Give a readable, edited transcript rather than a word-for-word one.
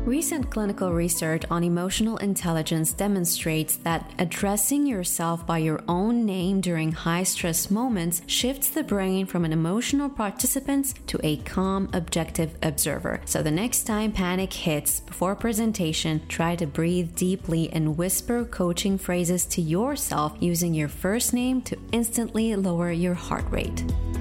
Recent clinical research on emotional intelligence demonstrates that addressing yourself by your own name during high-stress moments shifts the brain from an emotional participant to a calm, objective observer. So the next time panic hits before presentation, try to breathe deeply and whisper coaching phrases to yourself using your first name to instantly lower your heart rate.